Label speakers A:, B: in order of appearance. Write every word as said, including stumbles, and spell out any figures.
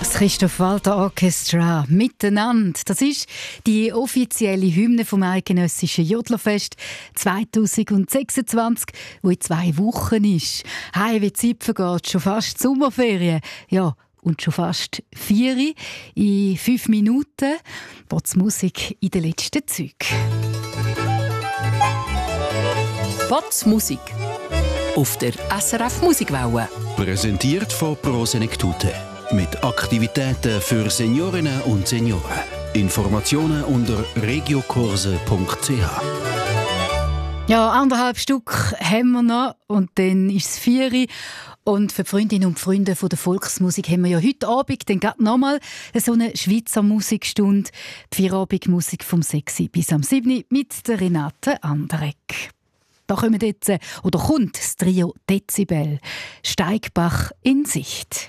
A: Das Christoph Walter Orchestra «Miteinander». Das ist die offizielle Hymne vom eidgenössischen Jodlerfest zwanzig sechsundzwanzig, wo in zwei Wochen ist. Hey, wie die Zeit vergeht, schon fast Sommerferien. Ja, und schon fast vier. In fünf Minuten wird die Musik in den letzten Zügen.
B: What's Musik? Auf der S R F Musikwelle.
C: Präsentiert von Pro Senektute. Mit Aktivitäten für Seniorinnen und Senioren. Informationen unter regiokurse punkt c h.
A: Ja, anderthalb Stück haben wir noch und dann ist es vier. Und für die Freundinnen und Freunde von der Volksmusik haben wir ja heute Abend dann gerade nochmal so eine Schweizer Musikstunde. Die Vierabendmusik vom sechs bis am sieben mit der Renate Anderegg. Da kommen jetzt, oder kommt das Trio Dezibel. Steigbach in Sicht.